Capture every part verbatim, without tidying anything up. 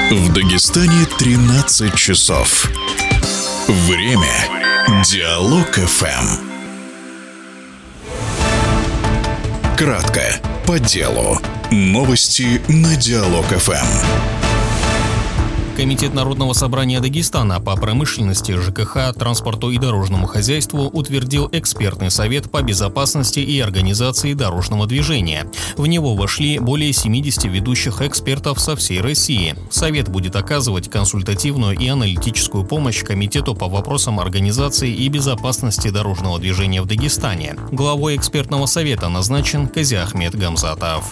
В Дагестане тринадцать часов. Время Диалог эф эм. Кратко, по делу. Новости на Диалог эф эм. Комитет Народного собрания Дагестана по промышленности, ЖКХ, транспорту и дорожному хозяйству утвердил экспертный совет по безопасности и организации дорожного движения. В него вошли более семидесяти ведущих экспертов со всей России. Совет будет оказывать консультативную и аналитическую помощь Комитету по вопросам организации и безопасности дорожного движения в Дагестане. Главой экспертного совета назначен Казиахмет Гамзатов.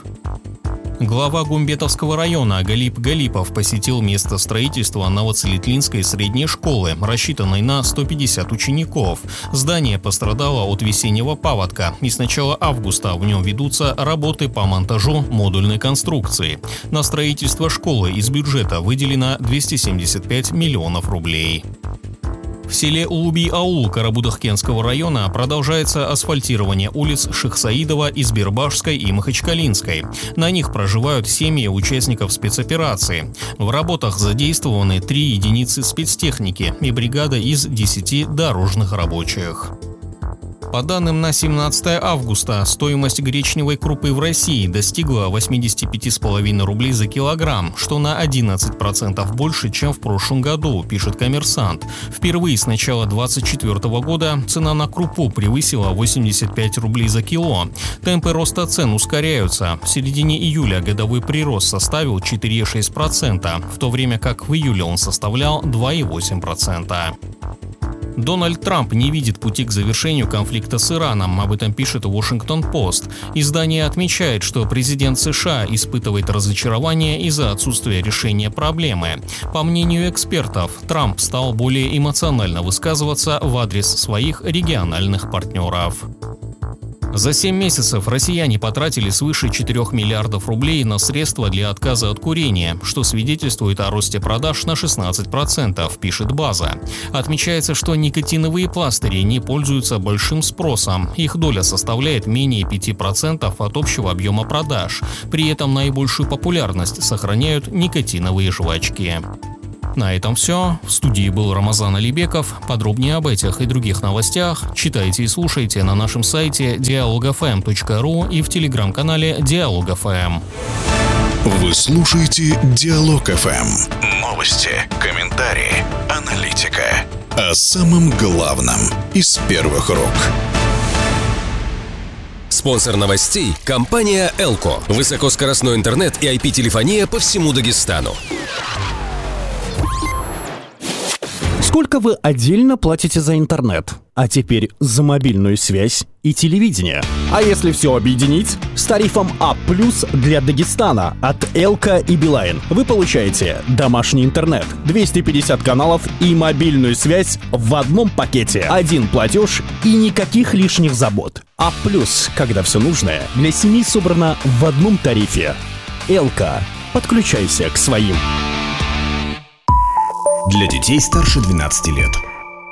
Глава Гумбетовского района Галип Галипов посетил место строительства Новоцелетлинской средней школы, рассчитанной на сто пятьдесят учеников. Здание пострадало от весеннего паводка, и с начала августа в нем ведутся работы по монтажу модульной конструкции. На строительство школы из бюджета выделено двести семьдесят пять миллионов рублей. В селе Улуби-Аул Карабудахкенского района продолжается асфальтирование улиц Шихсаидова, Избербашской и Махачкалинской. На них проживают семьи участников спецоперации. В работах задействованы три единицы спецтехники и бригада из десяти дорожных рабочих. По данным на семнадцатое августа, стоимость гречневой крупы в России достигла восемьдесят пять целых пять десятых рублей за килограмм, что на одиннадцать процентов больше, чем в прошлом году, пишет «Коммерсант». Впервые с начала двадцать четвёртого года цена на крупу превысила восемьдесят пять рублей за кило. Темпы роста цен ускоряются. В середине июля годовой прирост составил четыре целых шесть десятых процента, в то время как в июле он составлял два целых восемь десятых процента. Дональд Трамп не видит пути к завершению конфликта с Ираном, об этом пишет Вашингтон-Пост. Издание отмечает, что президент США испытывает разочарование из-за отсутствия решения проблемы. По мнению экспертов, Трамп стал более эмоционально высказываться в адрес своих региональных партнеров. За семь месяцев россияне потратили свыше четырёх миллиардов рублей на средства для отказа от курения, что свидетельствует о росте продаж на шестнадцать процентов, пишет «База». Отмечается, что никотиновые пластыри не пользуются большим спросом. Их доля составляет менее пяти процентов от общего объема продаж. При этом наибольшую популярность сохраняют никотиновые жвачки. На этом все. В студии был Рамазан Алибеков. Подробнее об этих и других новостях читайте и слушайте на нашем сайте диалог эф эм точка ру и в телеграм-канале Диалог эф эм. Вы слушаете Диалог эф эм. Новости, комментарии, аналитика. О самом главном из первых рук. Спонсор новостей – компания «Элко». Высокоскоростной интернет и ай пи-телефония по всему Дагестану. Сколько вы отдельно платите за интернет? А теперь за мобильную связь и телевидение. А если все объединить? С тарифом А плюс для Дагестана от Элко и Билайн вы получаете домашний интернет, двести пятьдесят каналов и мобильную связь в одном пакете. Один платеж и никаких лишних забот. А плюс, когда все нужное для семьи собрано в одном тарифе. Элко. Подключайся к своим. Для детей старше двенадцати лет.